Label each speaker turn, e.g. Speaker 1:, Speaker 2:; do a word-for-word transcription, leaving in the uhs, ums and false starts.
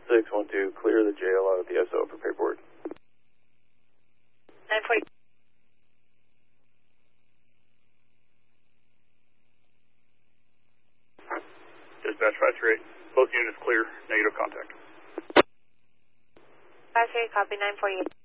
Speaker 1: six one two, clear the jail out of the S O for paperwork.
Speaker 2: nine forty.
Speaker 3: Dispatch five three eight, both units clear, negative contact.
Speaker 2: five three eight, copy, nine forty-eight.